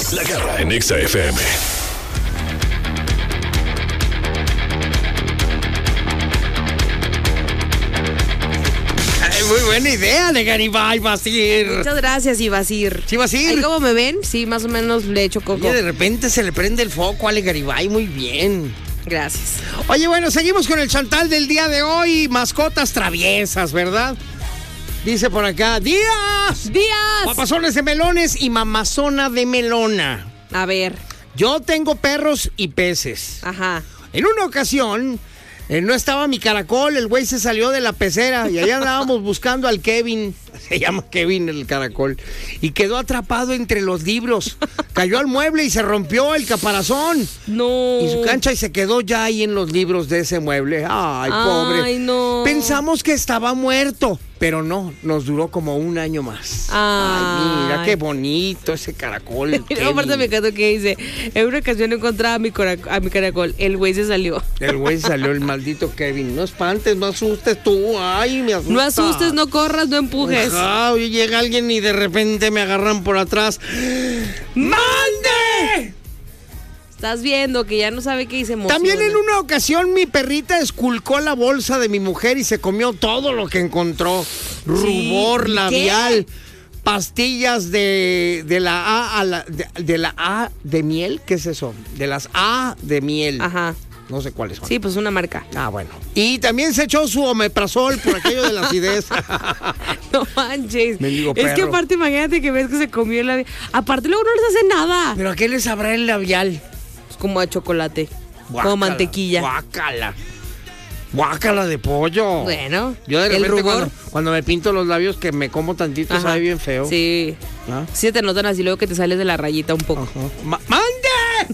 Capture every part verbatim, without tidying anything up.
La Garra en Exa F M. Muy buena idea de Garibay, Basir. Muchas gracias, Ibasir. Sí, Basir. Ahí como me ven, sí, más o menos le echo coco. Y de repente se le prende el foco a Ale Garibay, muy bien. Gracias. Oye, bueno, seguimos con el chantal del día de hoy. Mascotas traviesas, ¿verdad? Dice por acá, ¡Días! ¡Días! Papazones de melones y mamazona de melona. A ver. Yo tengo perros y peces. Ajá. En una ocasión, eh, no estaba mi caracol, el güey se salió de la pecera y allá andábamos buscando al Kevin. Se llama Kevin el caracol. Y quedó atrapado entre los libros. Cayó al mueble y se rompió el caparazón. No. Y su cancha y se quedó ya ahí en los libros de ese mueble. Ay, pobre. Ay, no. Pensamos que estaba muerto, pero no, nos duró como un año más. Ay, Ay mira qué bonito ese caracol. Y aparte me encantó que dice, en una ocasión encontraba a mi, cora- a mi caracol, el güey se salió. El güey salió, el maldito Kevin. No espantes, no asustes tú. Ay, me asusta. No asustes, no corras, no empujes. Ajá, oye, llega alguien y de repente me agarran por atrás. ¡Mande! Estás viendo que ya no sabe qué dice. También en una ocasión mi perrita esculcó la bolsa de mi mujer y se comió todo lo que encontró. Rubor ¿y labial, qué? pastillas de, de la A a la, de, de la A de miel, ¿qué es eso? De las A de miel. Ajá. No sé cuáles son. Sí, pues una marca. Ah, bueno. Y también se echó su omeprazol por aquello de la acidez. No manches. Mendigo Es que perro. aparte, imagínate que ves que se comió el labial. Aparte, luego no les hace nada. ¿Pero a qué le sabrá el labial? Es como a chocolate. Guácala, como mantequilla. Guácala. Guácala de pollo. Bueno. Yo de el repente rubor. cuando, cuando me pinto los labios que me como tantito, Ajá. sabe bien feo. Sí. ¿Ah? Sí te notan así luego que te sales de la rayita un poco. Ajá. Ma- ¡Mande!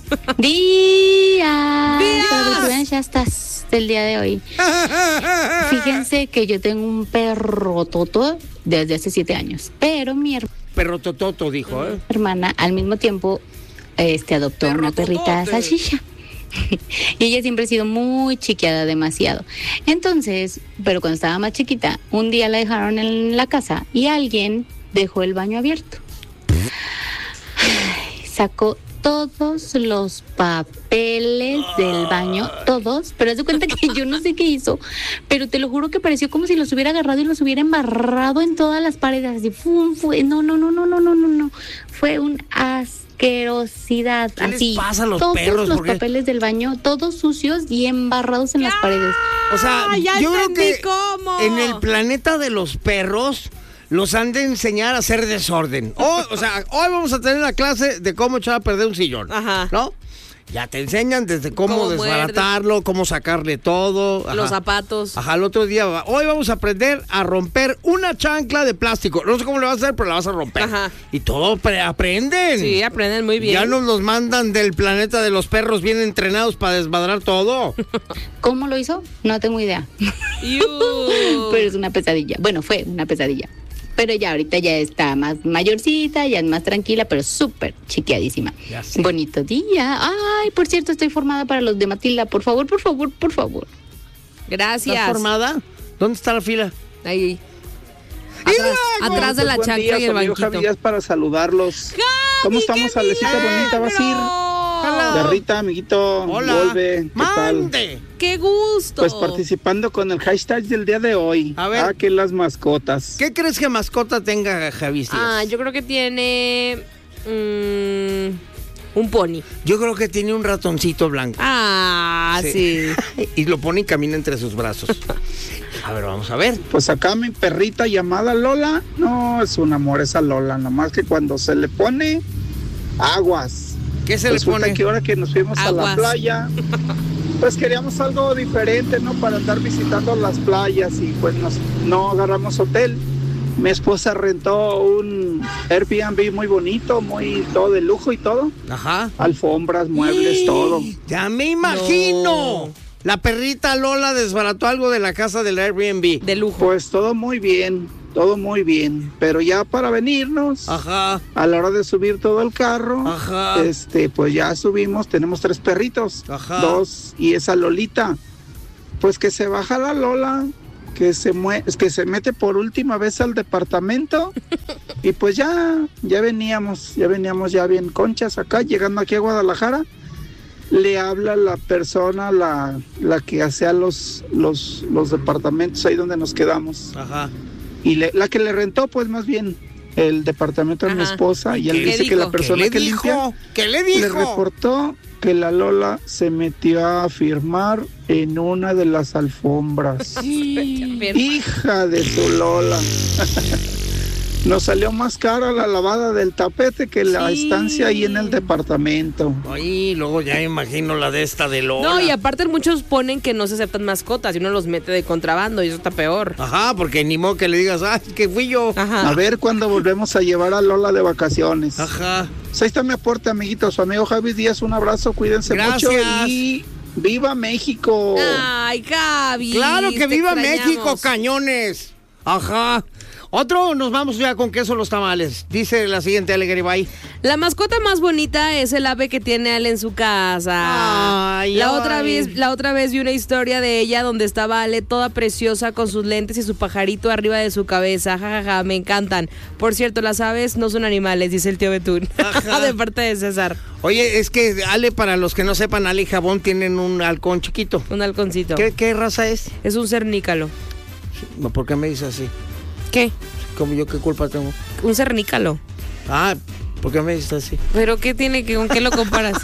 Días. Días. Ya estás del día de hoy. Fíjense que yo tengo un perro toto desde hace siete años, pero mi her- Perro tototo, dijo, ¿eh? hermana al mismo tiempo este adoptó Perro una perrita totote. salchicha. Y ella siempre ha sido muy chiqueada, demasiado. Entonces, pero cuando estaba más chiquita, un día la dejaron en la casa y alguien dejó el baño abierto. Ay, sacó todos los papeles del baño, todos, pero haz de cuenta que yo no sé qué hizo, pero te lo juro que pareció como si los hubiera agarrado y los hubiera embarrado en todas las paredes, así, fum, fue, no, no, no, no, no, no, no, no, fue un asquerosidad, ¿Qué les así, pasa a los todos perros? los ¿Por qué? papeles del baño, todos sucios y embarrados en las paredes. O sea, Ah, ya yo creo entendí que cómo. en el planeta de los perros los han de enseñar a hacer desorden. O, o sea, hoy vamos a tener la clase de cómo echar a perder un sillón. Ajá. ¿No? Ya te enseñan desde cómo, Cómo desbaratarlo, cómo sacarle todo. Ajá. Los zapatos. Ajá, el otro día, va- hoy vamos a aprender a romper una chancla de plástico. No sé cómo le vas a hacer, pero la vas a romper. Ajá. Y todo pre- aprenden. Sí, aprenden muy bien. Ya nos los mandan del planeta de los perros bien entrenados para desmadrar todo. ¿Cómo lo hizo? No tengo idea. Iu. Pero es una pesadilla. Bueno, fue una pesadilla. Pero ya ahorita ya está más mayorcita, ya es más tranquila, pero súper chiqueadísima. Ya sé. Bonito día. Ay, por cierto, estoy formada para los de Matilda. Por favor, por favor, por favor. Gracias. ¿Estás formada? ¿Dónde está la fila? Ahí. Atrás, atrás de la Buen chancla día, y el su amigo banquito. Javi, ya es para saludarlos. ¿Cómo estamos, Alecita bonita? ¿Vas a ir? Hola. Garrita, amiguito, Hola. vuelve. ¿Qué tal? ¡Mande! ¡Qué gusto! Pues participando con el hashtag del día de hoy. A ver. Ah, que las mascotas. ¿Qué crees que mascota tenga Javi? Ah, yo creo que tiene mm, un pony. Yo creo que tiene un ratoncito blanco. Ah, sí. Y lo pone y camina entre sus brazos. A ver, vamos a ver. Pues acá mi perrita llamada Lola, no, es un amor esa Lola, nomás que cuando se le pone aguas. ¿Qué se Resulta le pone? que ahora que nos fuimos a Aguas. la playa, pues queríamos algo diferente, ¿no? Para andar visitando las playas y pues nos, no agarramos hotel. Mi esposa rentó un Airbnb muy bonito, muy todo de lujo y todo. Ajá. Alfombras, muebles, ¡Sí! todo. Ya me imagino. No. La perrita Lola desbarató algo de la casa del Airbnb. De lujo. Pues todo muy bien, todo muy bien. Pero ya para venirnos, Ajá. a la hora de subir todo el carro, Ajá. este, pues ya subimos, tenemos tres perritos, Ajá. dos y esa Lolita. Pues que se baja la Lola que se mue que se mete por última vez al departamento y pues ya, ya veníamos, ya veníamos ya bien conchas acá, llegando aquí a Guadalajara, le habla la persona, la, la que hacía los, los, los departamentos ahí donde nos quedamos. Ajá. Y le, la que le rentó, pues más bien, el departamento de mi Ajá. esposa, y él ¿Qué dice dijo? que la ¿Qué persona le que dijo? limpia ¿Qué le le dijo? reportó que la Lola se metió a firmar en una de las alfombras. Hija de su Lola. Nos salió más cara la lavada del tapete que la Sí. estancia ahí en el departamento. Ay, luego ya imagino la de esta de Lola. No, y aparte muchos ponen que no se aceptan mascotas y uno los mete de contrabando y eso está peor. Ajá, porque ni modo que le digas, ay, que fui yo. Ajá. A ver cuándo volvemos a llevar a Lola de vacaciones. Ajá. Pues ahí está mi aporte, amiguitos. Su amigo Javi Díaz, un abrazo, cuídense Gracias. mucho y ¡viva México! Ay, Gaby. Claro que te viva extrañamos. México, cañones. Ajá. Otro, nos vamos ya con queso los tamales. Dice la siguiente Alegribay. La mascota más bonita es el ave que tiene Ale en su casa. Ay, la ay. otra vez, la otra vez vi una historia de ella donde estaba Ale toda preciosa con sus lentes y su pajarito arriba de su cabeza. Ja, ja, ja, me encantan. Por cierto, las aves no son animales, dice el tío Betún. Ajá. De parte de César. Oye, es que Ale, para los que no sepan, Ale y Jabón tienen un halcón chiquito. Un halconcito. ¿Qué, qué raza es? Es un cernícalo. No, ¿por qué me dices así? ¿Qué? ¿Cómo yo qué culpa tengo? Un cernícalo. Ah, ¿por qué me dices así? ¿Pero qué tiene que, con qué lo comparas?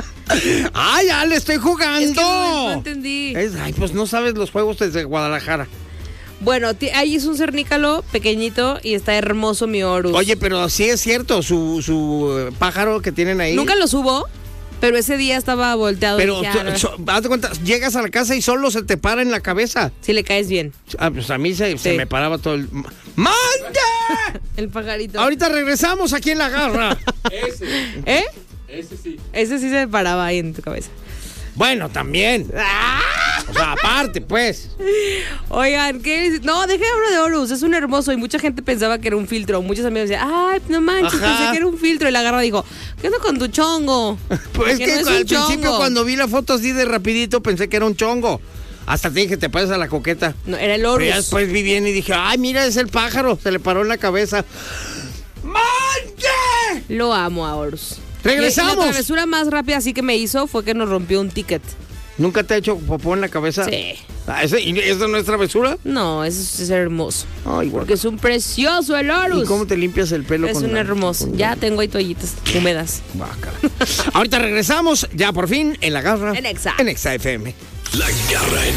¡Ay, ya le estoy jugando! Es que no, no entendí. Es- ay, pues no sabes los juegos desde Guadalajara. Bueno, ti- ahí es un cernícalo pequeñito y está hermoso mi Horus. Oye, pero sí es cierto, su, su eh, pájaro que tienen ahí. Nunca lo subo, pero ese día estaba volteado. Pero, y dije, tú- "Ah, so- haz de cuenta, llegas a la casa y solo se te para en la cabeza. si le caes bien. Ah, pues a mí se, se Sí. me paraba todo el... ¡Mande! El pajarito. Ahorita regresamos aquí en la garra. ¿Eh? Ese sí. Ese sí se paraba ahí en tu cabeza. Bueno, también. O sea, aparte, pues. Oigan, ¿qué es? No, deje de hablar de Horus, es un hermoso y mucha gente pensaba que era un filtro. Muchos amigos decían, ay, no manches, Ajá. pensé que era un filtro. Y la garra dijo, ¿qué onda con tu chongo? Pues es Que que no es al un principio chongo. cuando vi la foto así de rapidito pensé que era un chongo. Hasta te dije, te pares a la coqueta. No, era el Pero Horus. ya después vi bien y dije, ay, mira, es el pájaro. Se le paró en la cabeza. ¡Manche! Lo amo a Horus. Regresamos. Y la travesura más rápida así que me hizo fue que nos rompió un ticket. ¿Nunca te ha hecho popó en la cabeza? Sí. Ah, ¿ese- ¿Y eso no es travesura? No, eso es, es hermoso. Ay, guau. Porque es un precioso el Horus. ¿Y cómo te limpias el pelo? Es con un la- hermoso. con Ya la- tengo ahí toallitas húmedas. Guácala. Ahorita regresamos, ya por fin, en la garra. En Exa. En Exa F M. La Garra en